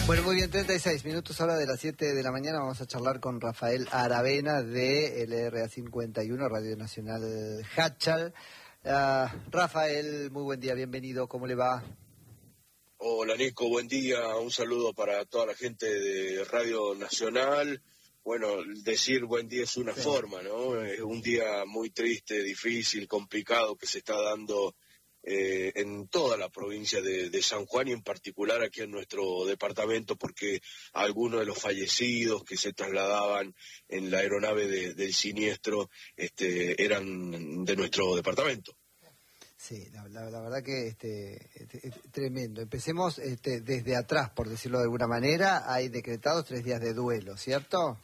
Bueno, muy bien, 36 minutos, hora de las 7 de la mañana. Vamos a charlar con Rafael Aravena de LRA 51, Radio Nacional Háchal. Rafael, muy buen día, bienvenido, ¿cómo le va? Hola Nico, buen día, un saludo para toda la gente de Radio Nacional. Bueno, decir buen día es una forma, ¿no? Es un día muy triste, difícil, complicado que se está dando en toda la provincia de San Juan y en particular aquí en nuestro departamento, porque algunos de los fallecidos que se trasladaban en la aeronave del siniestro eran de nuestro departamento. Sí, la verdad que es tremendo. Empecemos desde atrás, por decirlo de alguna manera. Hay decretados 3 días de duelo, ¿cierto?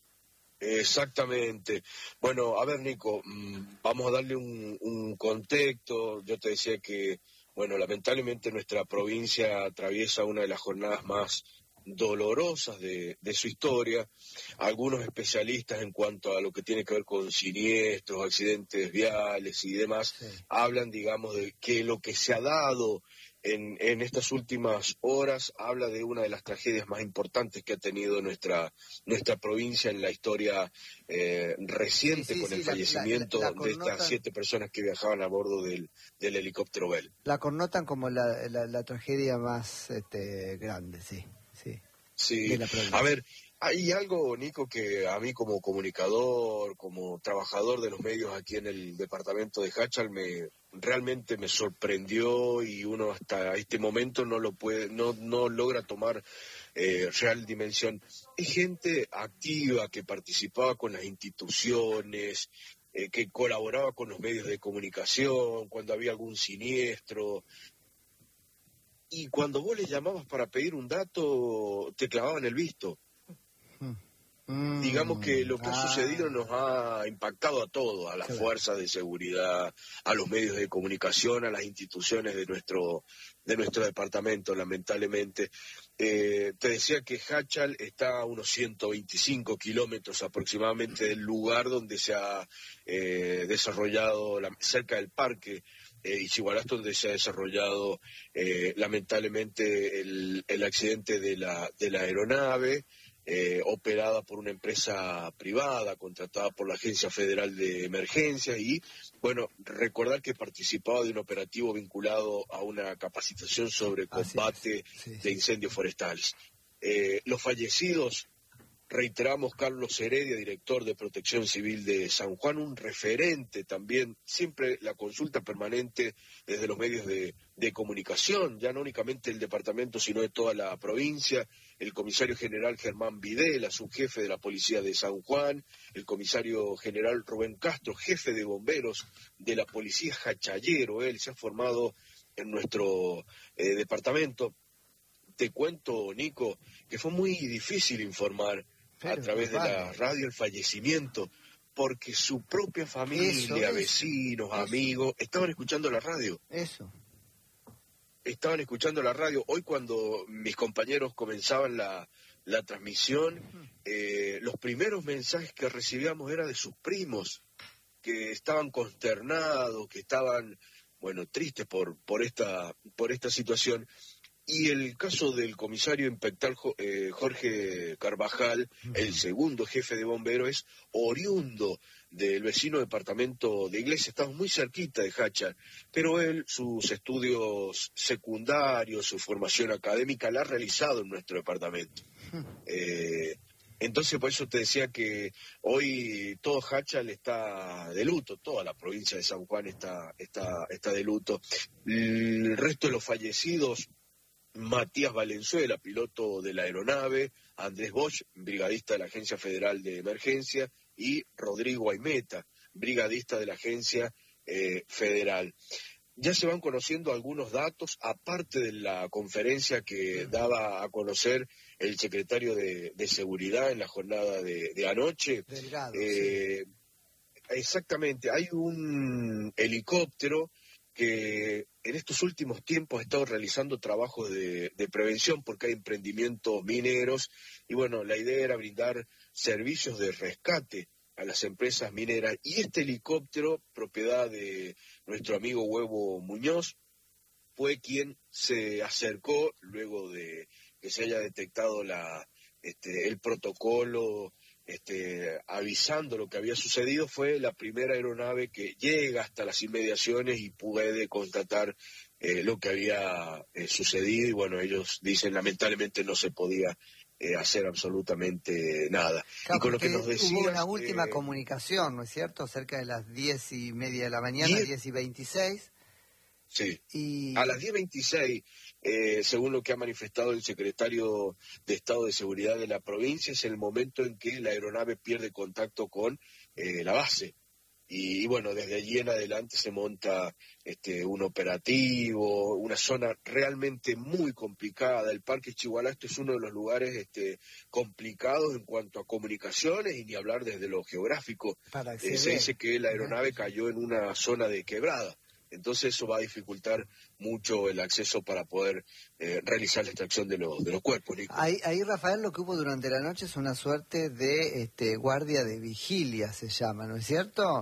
Exactamente. Bueno, a ver, Nico, vamos a darle un contexto. Yo te decía que, bueno, lamentablemente nuestra provincia atraviesa una de las jornadas más dolorosas de su historia. Algunos especialistas en cuanto a lo que tiene que ver con siniestros, accidentes viales y demás, hablan, digamos, de que lo que se ha dado en estas últimas horas habla de una de las tragedias más importantes que ha tenido nuestra provincia en la historia reciente, con el fallecimiento de estas 7 personas que viajaban a bordo del helicóptero Bell. La connotan como la tragedia más grande, sí. Sí, a ver, hay algo, Nico, que a mí como comunicador, como trabajador de los medios aquí en el departamento de Háchal, realmente me sorprendió y uno hasta este momento no logra tomar real dimensión. Hay gente activa que participaba con las instituciones, que colaboraba con los medios de comunicación cuando había algún siniestro. Y cuando vos les llamabas para pedir un dato, te clavaban el visto. Digamos que lo que ha sucedido nos ha impactado a todos, a las fuerzas de seguridad, a los medios de comunicación, a las instituciones de nuestro departamento, lamentablemente. Te decía que Háchal está a unos 125 kilómetros aproximadamente del lugar donde se ha desarrollado, cerca del parque Ichigualás, donde se ha desarrollado lamentablemente el accidente de la aeronave, operada por una empresa privada, contratada por la Agencia Federal de Emergencias, y bueno, recordar que participaba de un operativo vinculado a una capacitación sobre combate de incendios forestales. Los fallecidos, reiteramos, Carlos Heredia, director de Protección Civil de San Juan, un referente también, siempre la consulta permanente desde los medios de comunicación, ya no únicamente el departamento, sino de toda la provincia, el comisario general Germán Videla, subjefe de la Policía de San Juan, el comisario general Rubén Castro, jefe de bomberos de la Policía Hachallero, él se ha formado en nuestro departamento. Te cuento, Nico, que fue muy difícil informar a través de la radio el fallecimiento, porque su propia familia, vecinos, amigos, estaban escuchando la radio. Estaban escuchando la radio. Hoy cuando mis compañeros comenzaban la transmisión, los primeros mensajes que recibíamos eran de sus primos, que estaban consternados, que estaban, bueno, tristes por esta situación. Y el caso del comisario inspector Jorge Carvajal, el segundo jefe de bomberos, es oriundo del vecino departamento de Iglesia. Estamos muy cerquita de Háchal, pero él, sus estudios secundarios, su formación académica, la ha realizado en nuestro departamento. Entonces, por eso te decía que hoy todo Háchal está de luto, toda la provincia de San Juan está de luto. El resto de los fallecidos: Matías Valenzuela, piloto de la aeronave; Andrés Bosch, brigadista de la Agencia Federal de Emergencia; y Rodrigo Aimeta, brigadista de la Agencia Federal. Ya se van conociendo algunos datos, aparte de la conferencia que daba a conocer el secretario de Seguridad en la jornada de anoche. Delgado, Exactamente, hay un helicóptero que en estos últimos tiempos ha estado realizando trabajos de prevención, porque hay emprendimientos mineros, y bueno, la idea era brindar servicios de rescate a las empresas mineras, y este helicóptero, propiedad de nuestro amigo Huevo Muñoz, fue quien se acercó luego de que se haya detectado el protocolo avisando lo que había sucedido. Fue la primera aeronave que llega hasta las inmediaciones y puede constatar lo que había sucedido, y bueno, ellos dicen lamentablemente no se podía hacer absolutamente nada. Claro, y con lo que nos decías, hubo una última comunicación, ¿no es cierto?, cerca de las 10:30 de la mañana, 10:26. Sí, y... a las 10:26, según lo que ha manifestado el secretario de Estado de Seguridad de la provincia, es el momento en que la aeronave pierde contacto con la base. Y bueno, desde allí en adelante se monta un operativo, una zona realmente muy complicada. El Parque Chihualasto es uno de los lugares complicados en cuanto a comunicaciones, y ni hablar desde lo geográfico. Se dice que la aeronave cayó en una zona de quebrada. Entonces eso va a dificultar mucho el acceso para poder realizar la extracción de los cuerpos, Nico. Ahí, Rafael, lo que hubo durante la noche es una suerte de guardia de vigilia, se llama, ¿no es cierto?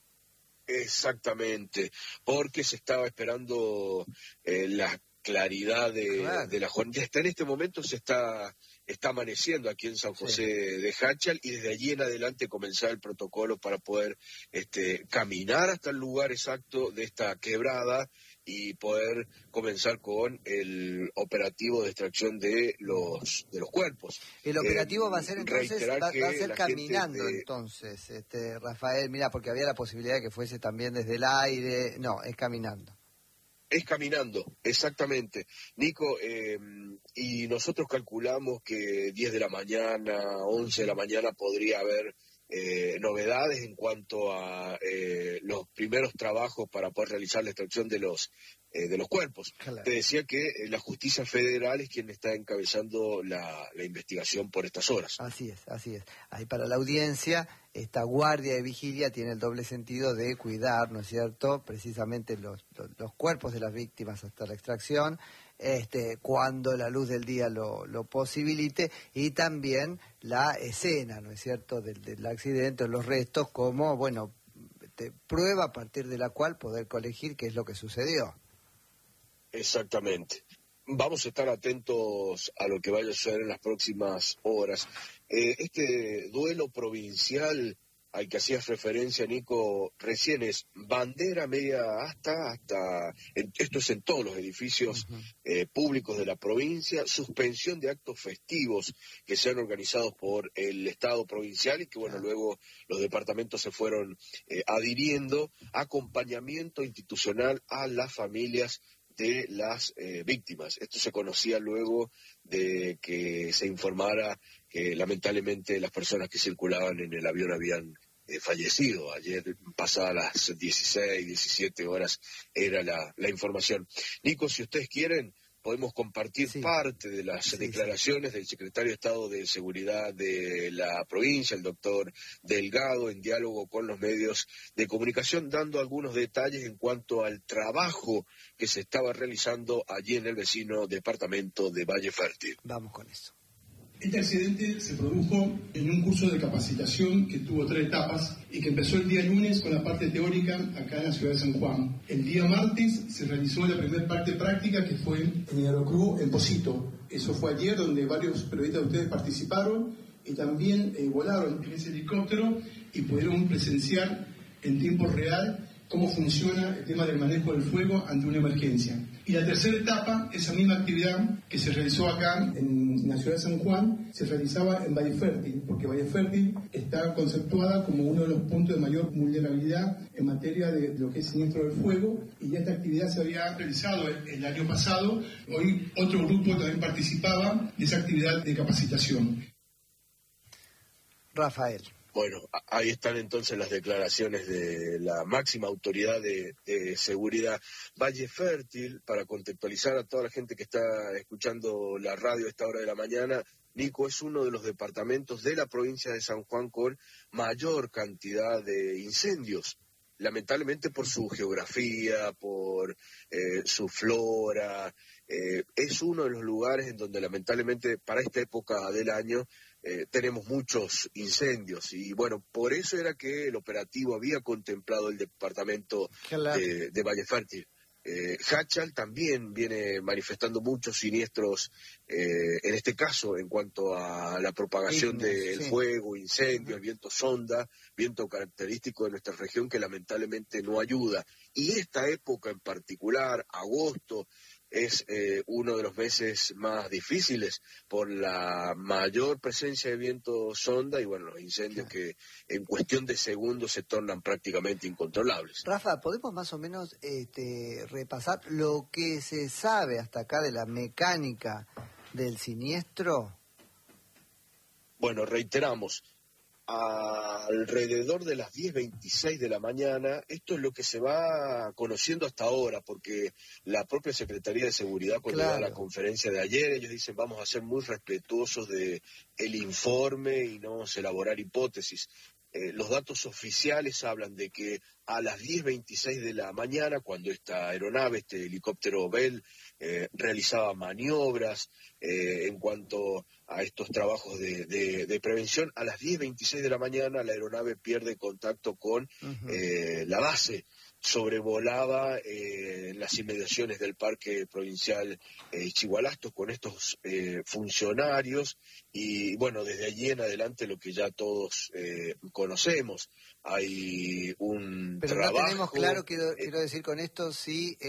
Exactamente, porque se estaba esperando la claridad de la jornada. Hasta en este momento está amaneciendo aquí en San José de Jáchal, y desde allí en adelante comenzar el protocolo para poder caminar hasta el lugar exacto de esta quebrada y poder comenzar con el operativo de extracción de los cuerpos. El operativo va a ser entonces, va a ser caminando gente entonces, Rafael, mira, porque había la posibilidad de que fuese también desde el aire. No, es caminando. Es caminando, exactamente. Nico, y nosotros calculamos que 10 de la mañana, 11 de la mañana podría haber novedades en cuanto a los primeros trabajos para poder realizar la extracción de los cuerpos. Claro. Te decía que la justicia federal es quien está encabezando la investigación por estas horas. Así es, así es. Ahí para la audiencia, esta guardia de vigilia tiene el doble sentido de cuidar, ¿no es cierto?, precisamente los cuerpos de las víctimas hasta la extracción, cuando la luz del día lo posibilite, y también la escena, ¿no es cierto?, del accidente, los restos, como, bueno, prueba a partir de la cual poder colegir qué es lo que sucedió. Exactamente. Vamos a estar atentos a lo que vaya a suceder en las próximas horas. Este duelo provincial al que hacías referencia, Nico, recién es bandera media esto es en todos los edificios públicos de la provincia, suspensión de actos festivos que se han organizado por el Estado provincial y que, bueno, luego los departamentos se fueron adhiriendo, acompañamiento institucional a las familias de las víctimas. Esto se conocía luego de que se informara que lamentablemente las personas que circulaban en el avión habían fallecido. Ayer, pasadas las 16, 17 horas, era la información. Nico, si ustedes quieren, podemos compartir parte de las declaraciones del secretario de Estado de Seguridad de la provincia, el doctor Delgado, en diálogo con los medios de comunicación, dando algunos detalles en cuanto al trabajo que se estaba realizando allí en el vecino departamento de Valle Fértil. Vamos con eso. Este accidente se produjo en un curso de capacitación que tuvo 3 etapas y que empezó el día lunes con la parte teórica acá en la ciudad de San Juan. El día martes se realizó la primera parte práctica, que fue en el Aeroclub en Pocito. Eso fue ayer, donde varios periodistas de ustedes participaron y también volaron en ese helicóptero y pudieron presenciar en tiempo real cómo funciona el tema del manejo del fuego ante una emergencia. Y la tercera etapa, esa misma actividad que se realizó acá en la ciudad de San Juan, se realizaba en Valle Fértil, porque Valle Fértil está conceptuada como uno de los puntos de mayor vulnerabilidad en materia de lo que es siniestro del fuego, y esta actividad se había realizado el año pasado. Hoy otro grupo también participaba de esa actividad de capacitación. Rafael. Bueno, ahí están entonces las declaraciones de la máxima autoridad de seguridad. Valle Fértil, para contextualizar a toda la gente que está escuchando la radio a esta hora de la mañana, Nico, es uno de los departamentos de la provincia de San Juan con mayor cantidad de incendios. Lamentablemente por su geografía, por su flora, es uno de los lugares en donde lamentablemente para esta época del año tenemos muchos incendios, y bueno, por eso era que el operativo había contemplado el departamento de Valle Fértil. Hachal también viene manifestando muchos siniestros, en este caso, en cuanto a la propagación del fuego, incendios, el viento sonda, viento característico de nuestra región que lamentablemente no ayuda. Y esta época en particular, agosto, es uno de los meses más difíciles por la mayor presencia de viento sonda y bueno, los incendios que en cuestión de segundos se tornan prácticamente incontrolables. Rafa, ¿podemos más o menos repasar lo que se sabe hasta acá de la mecánica del siniestro? Bueno, reiteramos, alrededor de las 10:26 de la mañana, esto es lo que se va conociendo hasta ahora, porque la propia Secretaría de Seguridad, cuando da la conferencia de ayer, ellos dicen vamos a ser muy respetuosos de el informe y no vamos a elaborar hipótesis. Los datos oficiales hablan de que a las 10:26 de la mañana, cuando esta aeronave, este helicóptero Bell, realizaba maniobras en cuanto a estos trabajos de prevención, a las 10:26 de la mañana la aeronave pierde contacto con la base. Sobrevolaba las inmediaciones del Parque Provincial Chigualasto con estos funcionarios y bueno, desde allí en adelante lo que ya todos conocemos, hay un pero trabajo... no tenemos claro, quiero decir con esto, si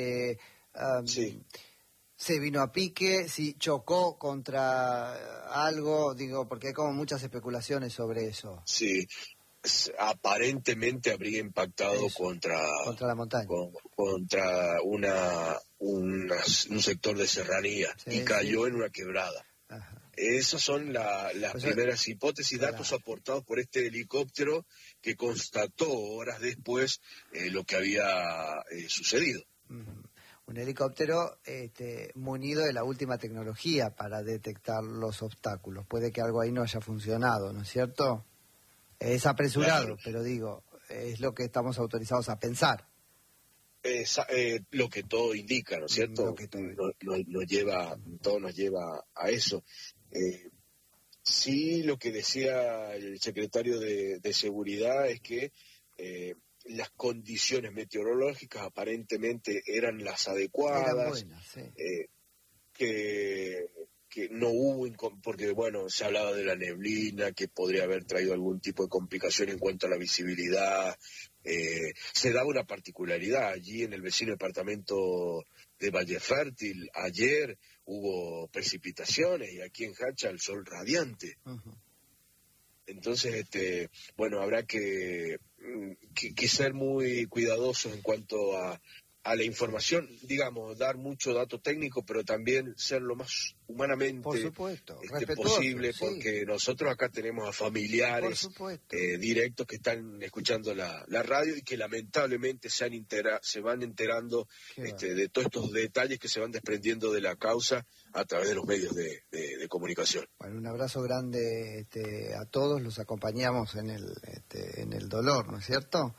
se vino a pique, si chocó contra algo, digo, porque hay como muchas especulaciones sobre eso. Sí. Aparentemente habría impactado contra la montaña, contra un sector de serranía y cayó en una quebrada. Ajá. Esas son las primeras hipótesis, datos aportados por este helicóptero que constató horas después lo que había sucedido. Un helicóptero munido de la última tecnología para detectar los obstáculos. Puede que algo ahí no haya funcionado, ¿no es cierto? Es apresurado, pero digo, es lo que estamos autorizados a pensar. Lo que todo indica, ¿no es cierto? Todo nos lleva a eso. Sí, lo que decía el secretario de Seguridad es que las condiciones meteorológicas aparentemente eran las adecuadas. Eran buenas, sí. Que no hubo, porque bueno, se hablaba de la neblina, que podría haber traído algún tipo de complicación en cuanto a la visibilidad. Se daba una particularidad allí en el vecino departamento de Valle Fértil. Ayer hubo precipitaciones y aquí en Hacha el sol radiante. Entonces, bueno, habrá que ser muy cuidadosos en cuanto a la información, digamos, dar mucho dato técnico, pero también ser lo más humanamente posible, porque nosotros acá tenemos a familiares directos que están escuchando la radio y que lamentablemente se van enterando de todos estos detalles que se van desprendiendo de la causa a través de los medios de comunicación. Bueno, un abrazo grande a todos, los acompañamos en el dolor, ¿no es cierto?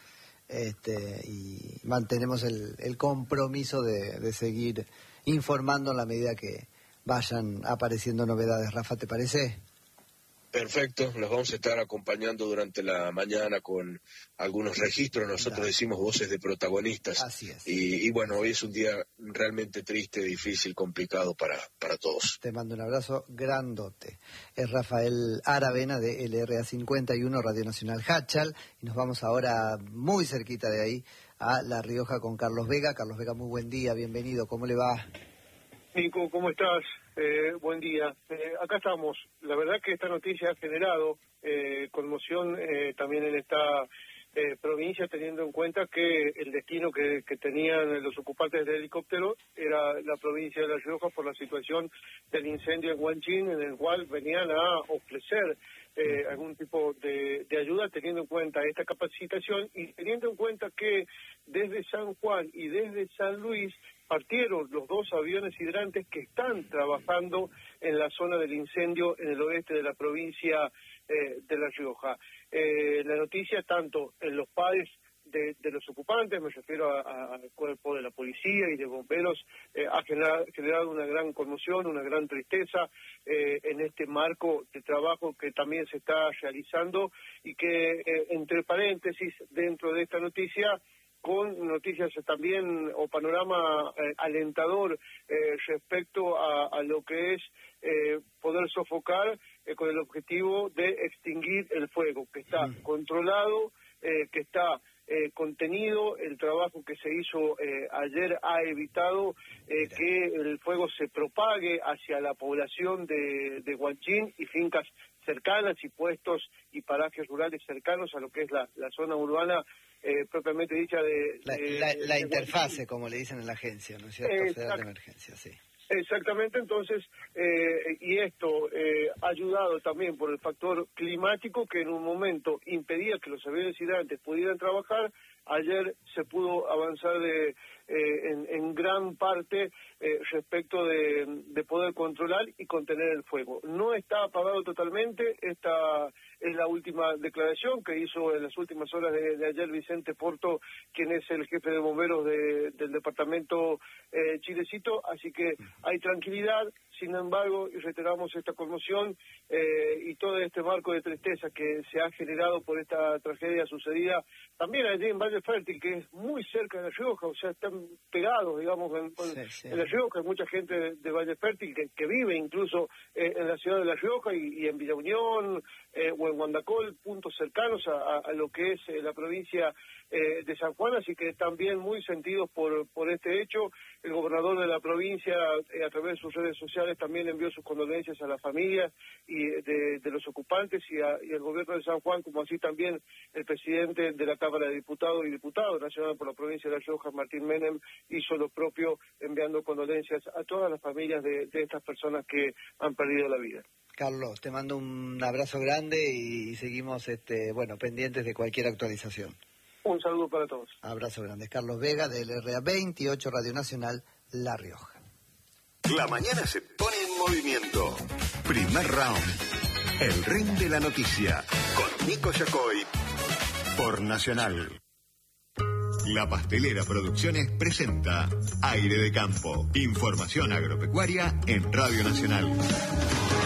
Y mantenemos el compromiso de seguir informando en la medida que vayan apareciendo novedades. Rafa, ¿te parece? Perfecto, los vamos a estar acompañando durante la mañana con algunos registros, nosotros decimos voces de protagonistas. Así es. Y bueno, hoy es un día realmente triste, difícil, complicado para todos. Te mando un abrazo grandote. Es Rafael Aravena de LRA 51, Radio Nacional Hachal, y nos vamos ahora muy cerquita de ahí a La Rioja con Carlos Vega. Carlos Vega, muy buen día, bienvenido, ¿cómo le va? Nico, ¿cómo estás? Buen día. Acá estamos. La verdad que esta noticia ha generado conmoción también en esta provincia, teniendo en cuenta que el destino que tenían los ocupantes del helicóptero era la provincia de La Rioja por la situación del incendio en Huanchín, en el cual venían a ofrecer algún tipo de ayuda, teniendo en cuenta esta capacitación y teniendo en cuenta que desde San Juan y desde San Luis partieron los dos aviones hidrantes que están trabajando en la zona del incendio en el oeste de la provincia de La Rioja. La noticia, tanto en los padres de los ocupantes, me refiero al cuerpo de la policía y de bomberos, ha generado una gran conmoción, una gran tristeza en este marco de trabajo que también se está realizando y que, entre paréntesis, dentro de esta noticia, con noticias también o panorama alentador respecto a lo que es poder sofocar con el objetivo de extinguir el fuego, que está controlado, que está contenido. El trabajo que se hizo ayer ha evitado que el fuego se propague hacia la población de Huanchín y fincas cercanas y puestos y parajes rurales cercanos a lo que es la zona urbana propiamente dicha de la interfase, como le dicen en la agencia, ¿no es cierto? Federal de Emergencia, sí. Exactamente, entonces, y esto ayudado también por el factor climático que en un momento impedía que los aviones hidrantes pudieran trabajar. Ayer se pudo avanzar en gran parte respecto de poder controlar y contener el fuego. No está apagado totalmente. Esta es la última declaración que hizo en las últimas horas de ayer Vicente Porto, quien es el jefe de bomberos del departamento Chilecito, así que hay tranquilidad. Sin embargo, y reiteramos esta conmoción y todo este marco de tristeza que se ha generado por esta tragedia sucedida también allí en Valle Fértil, que es muy cerca de La Rioja, o sea, están pegados, digamos, en La Rioja. Hay mucha gente de Valle Fértil que vive incluso en la ciudad de La Rioja y en Villa Unión o en Guandacol, puntos cercanos a lo que es la provincia de San Juan, así que también muy sentidos por este hecho. El gobernador de la provincia, a través de sus redes sociales, también envió sus condolencias a las familias y de los ocupantes y al gobierno de San Juan, como así también el presidente de la Cámara de Diputados y Diputado Nacional por la provincia de La Rioja, Martín Menem, hizo lo propio enviando condolencias a todas las familias de estas personas que han perdido la vida. Carlos, te mando un abrazo grande y seguimos pendientes de cualquier actualización. Un saludo para todos. Abrazo grande. Carlos Vega, del RA 28, Radio Nacional, La Rioja. La mañana se pone en movimiento. Primer round. El ring de la noticia. Con Nico Yacoy. Por Nacional. La Pastelera Producciones presenta Aire de Campo. Información agropecuaria en Radio Nacional.